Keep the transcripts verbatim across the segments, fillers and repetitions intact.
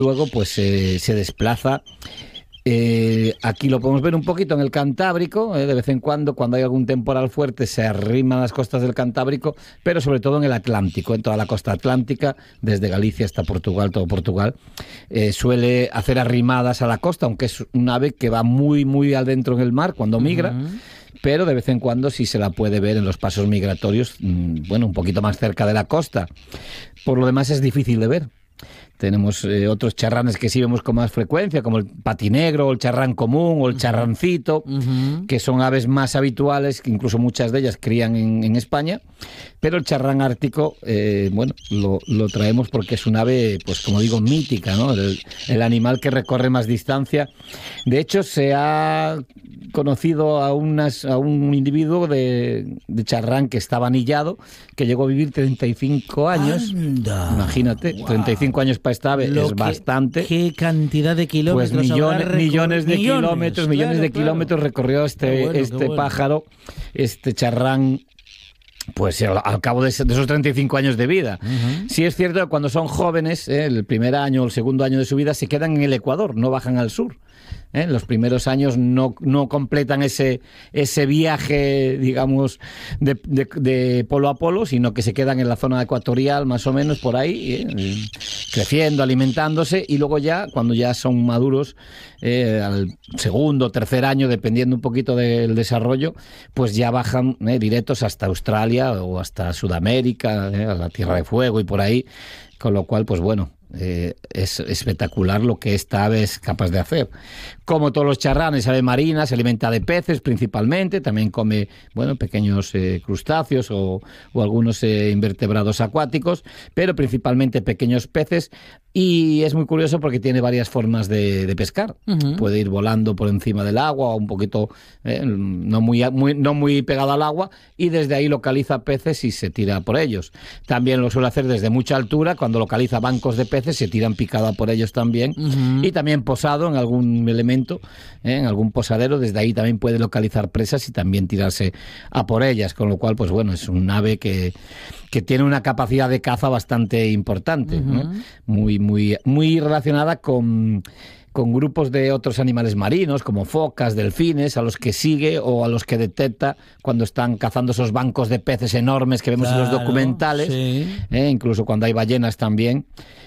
luego pues eh, se desplaza. Eh, aquí lo podemos ver un poquito en el Cantábrico, eh, de vez en cuando, cuando hay algún temporal fuerte, se arrima a las costas del Cantábrico, pero sobre todo en el Atlántico, en toda la costa atlántica, desde Galicia hasta Portugal, todo Portugal, eh, suele hacer arrimadas a la costa, aunque es un ave que va muy, muy adentro en el mar cuando migra. Uh-huh. Pero de vez en cuando sí se la puede ver en los pasos migratorios, bueno, un poquito más cerca de la costa. Por lo demás es difícil de ver. Tenemos eh, otros charranes que sí vemos con más frecuencia, como el patinegro, o el charrán común, o el charrancito, uh-huh. que son aves más habituales, que incluso muchas de ellas crían en, en España. Pero el charrán ártico, eh, bueno, lo, lo traemos porque es un ave, pues como digo, mítica, ¿no? El, el animal que recorre más distancia. De hecho, se ha conocido a, unas, a un individuo de, de charrán que estaba anillado, que llegó a vivir treinta y cinco años. Anda. Imagínate, wow. treinta y cinco años para esta ave Lo es que, bastante. ¿Qué cantidad de kilómetros? Pues millones, recor- millones de millones, kilómetros, millones claro, de claro. kilómetros recorrió este, bueno, este bueno. pájaro, este charrán. Pues al, al cabo de, ese, de esos treinta y cinco años de vida. Uh-huh. Sí es cierto que cuando son jóvenes, eh, el primer año o el segundo año de su vida, se quedan en el Ecuador, no bajan al sur. ¿eh? Los primeros años no, no completan ese, ese viaje, digamos, de, de, de polo a polo, sino que se quedan en la zona ecuatorial, más o menos por ahí, ¿eh? creciendo, alimentándose, y luego ya, cuando ya son maduros, eh, al segundo o tercer año, dependiendo un poquito del desarrollo, pues ya bajan eh, directos hasta Australia o hasta Sudamérica, eh, a la Tierra de Fuego y por ahí, con lo cual, pues bueno, Eh, es espectacular lo que esta ave es capaz de hacer. Como todos los charranes, ave marina, se alimenta de peces principalmente, también come, bueno, pequeños eh, crustáceos o, o algunos eh, invertebrados acuáticos, pero principalmente pequeños peces, y es muy curioso porque tiene varias formas de, de pescar. Uh-huh. Puede ir volando por encima del agua o un poquito, eh, no, muy, muy, no muy pegado al agua, y desde ahí localiza peces y se tira por ellos. También lo suele hacer desde mucha altura, cuando localiza bancos de peces, se tiran picada por ellos también, uh-huh. y también posado en algún elemento, ¿eh? en algún posadero, desde ahí también puede localizar presas y también tirarse a por ellas, con lo cual, pues bueno, es un ave que, que tiene una capacidad de caza bastante importante, uh-huh. ¿no? muy, muy, muy relacionada con... con grupos de otros animales marinos, como focas, delfines, a los que sigue o a los que detecta cuando están cazando esos bancos de peces enormes que vemos claro, en los documentales, sí. eh, incluso cuando hay ballenas también,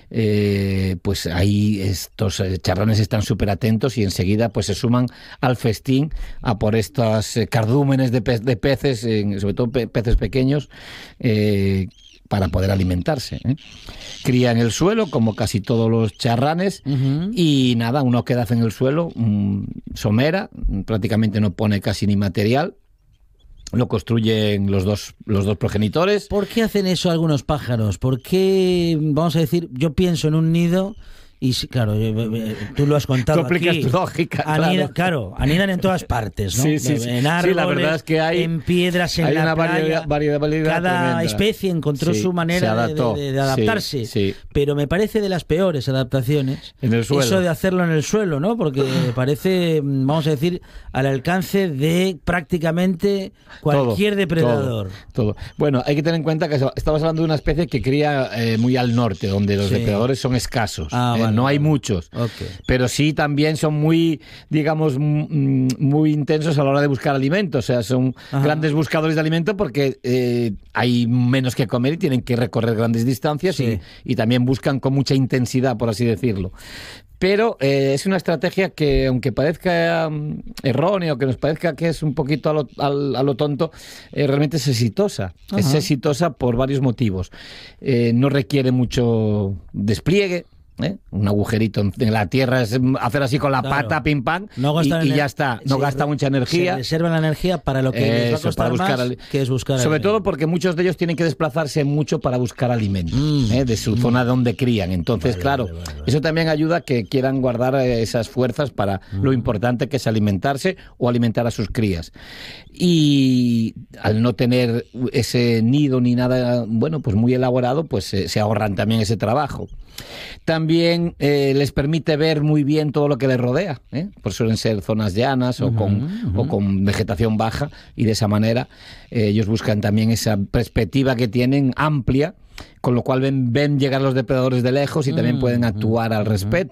eh, pues ahí estos eh, charranes están súper atentos y enseguida pues se suman al festín a por estos eh, cardúmenes de, pe- de peces, eh, sobre todo pe- peces pequeños, eh, para poder alimentarse. ¿eh? Cría en el suelo, como casi todos los charranes, uh-huh. y nada, uno queda en el suelo, mmm, somera, prácticamente no pone casi ni material, lo construyen los dos, los dos progenitores. ¿Por qué hacen eso algunos pájaros? ¿Por qué, vamos a decir, yo pienso en un nido... Y claro, tú lo has contado. Tú aplicas aquí. tu lógica, Anida, claro. claro, anidan en todas partes, ¿no? Sí, sí, sí. En árboles, sí, la verdad es que hay, en piedras, en hay la una playa. Variedad, variedad, variedad Cada tremenda. especie encontró sí, su manera de, de, de adaptarse. Sí, sí. Pero me parece de las peores adaptaciones. En el suelo. Eso de hacerlo en el suelo, ¿no? Porque me parece, vamos a decir, al alcance de prácticamente cualquier todo, depredador. Todo, todo. Bueno, hay que tener en cuenta que estamos hablando de una especie que cría eh, muy al norte, donde los sí. depredadores son escasos. Ah, eh, vale, no hay vale. muchos. Okay. Pero sí también son muy, digamos, m- muy intensos a la hora de buscar alimento. O sea, son Ajá. grandes buscadores de alimento porque eh, hay menos que comer y tienen que recorrer grandes distancias sí. y, y también buscan con mucha intensidad, por así decirlo. Pero eh, es una estrategia que, aunque parezca um, errónea o que nos parezca que es un poquito a lo, a, a lo tonto, eh, realmente es exitosa. Ajá. Es exitosa por varios motivos. Eh, no requiere mucho despliegue. ¿Eh? Un agujerito en la tierra es hacer así con la claro. pata, pim pam, no y, y ya está, no sí, gasta mucha energía. Se reserva la energía para lo que les va a costar buscar más, al... que es buscar sobre alimento. todo porque muchos de ellos tienen que desplazarse mucho para buscar alimento, mm. ¿eh? de su mm. zona donde crían. Entonces, vale, claro, vale, vale, vale. eso también ayuda a que quieran guardar esas fuerzas para mm. lo importante que es alimentarse o alimentar a sus crías. Y al no tener ese nido ni nada, bueno, pues muy elaborado, pues eh, se ahorran también ese trabajo. También eh, les permite ver muy bien todo lo que les rodea, ¿eh? Pues suelen ser zonas llanas o, uh-huh, con, uh-huh. o con vegetación baja, y de esa manera eh, ellos buscan también esa perspectiva que tienen amplia, con lo cual ven, ven llegar los depredadores de lejos y también pueden actuar al respecto.